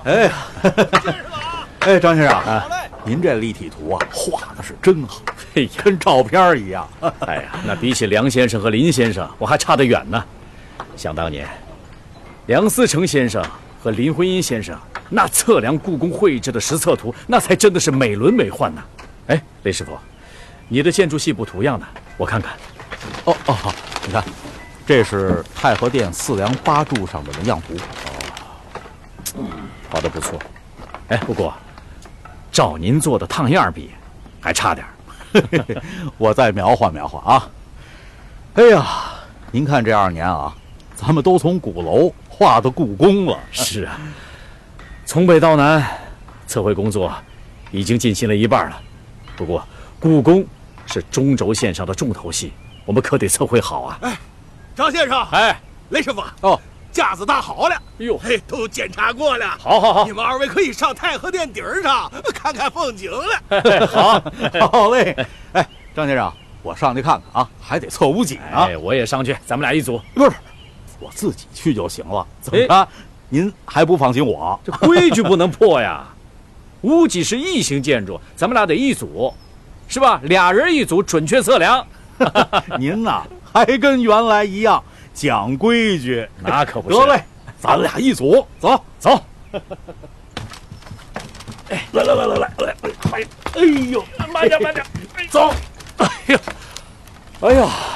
哎呀，哎，张先生啊，您这立体图啊画的是真好， 哎呀， 跟照片一样。 哎呀，那比起梁先生和林先生，我还差得远呢。想当年，梁思成先生和林徽因先生那测量故宫绘制的实测图，那才真的是美轮美奂呐。哎，雷师傅，你的建筑细部图样呢？我看看。 哦，你看，这是太和殿4梁8柱上的纹样图。 画得不错。哎，不过照您做的烫样比，还差点儿。 我再描画描画啊。哎呀，您看这2年啊，咱们都从鼓楼画到故宫了。 是啊，从北到南，测绘工作已经进行了一半了。不过，故宫是中轴线上的重头戏，我们可得测绘好啊。 哎，张先生， 哎， 雷师傅， 哦， 架子搭好了， 哟， 嘿，都检查过了。 好， 你们2位可以上太和殿顶上看看风景了。 好嘞。哎，张先生，我上去看看啊，还得测屋脊呢。 哎，我也上去，咱们俩一组。 不是，我自己去就行了。怎么着？您还不放心我？ 这规矩不能破呀。屋脊是异形建筑，咱们俩得一组，是吧？2人一组，准确测量。 您呐，还跟原来一样讲规矩。 那可不是。 得嘞，咱俩一组，走。 哎，来，哎呦，慢点，走。哎呀。